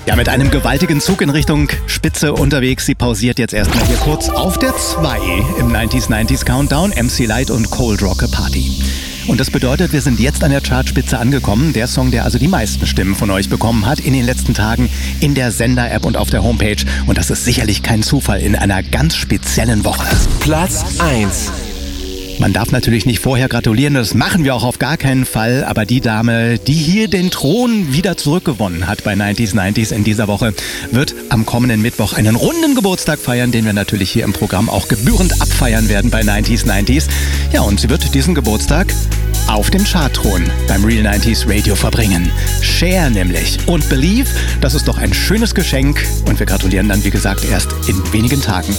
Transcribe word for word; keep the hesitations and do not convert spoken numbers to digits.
Ja, mit einem gewaltigen Zug in Richtung Spitze unterwegs. Sie pausiert jetzt erstmal hier kurz auf der zwei im neunziger neunziger Countdown. M C Lyte und Cold Rock a Party. Und das bedeutet, wir sind jetzt an der Chartspitze angekommen. Der Song, der also die meisten Stimmen von euch bekommen hat in den letzten Tagen in der Sender-App und auf der Homepage. Und das ist sicherlich kein Zufall in einer ganz speziellen Woche. Platz eins. Man darf natürlich nicht vorher gratulieren, das machen wir auch auf gar keinen Fall. Aber die Dame, die hier den Thron wieder zurückgewonnen hat bei neunziger neunziger in dieser Woche, wird am kommenden Mittwoch einen runden Geburtstag feiern, den wir natürlich hier im Programm auch gebührend abfeiern werden bei neunziger neunziger. Ja, und sie wird diesen Geburtstag auf dem Chartthron beim Real neunziger Radio verbringen. Cher nämlich. Und Believe, das ist doch ein schönes Geschenk. Und wir gratulieren dann, wie gesagt, erst in wenigen Tagen.